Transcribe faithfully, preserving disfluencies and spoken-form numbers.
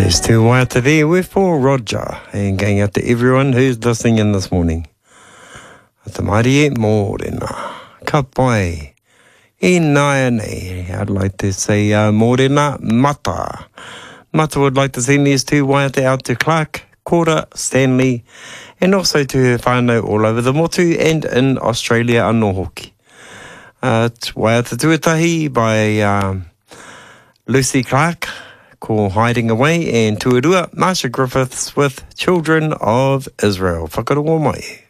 There's two waiata there with for Roger, and going out to everyone who's listening in this morning. Ata marie mōrena, ka pai, e nai nei. I'd like to say uh, mōrena mata. Mata would like to send these two waiata out to Clark, Cora, Stanley, and also to her whānau all over the motu and in Australia anō hoki. Uh, waiata tuatahi by um, Lucy Clark, called Hiding Away, and tuarua Marsha Griffiths with Children of Israel. Whakarongo mai.